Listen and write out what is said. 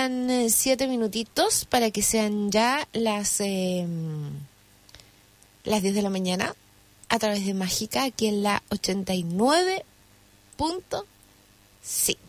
faltan 7 minutitos para que sean ya las 10 de la mañana a través de Mágica, aquí en la 89.5.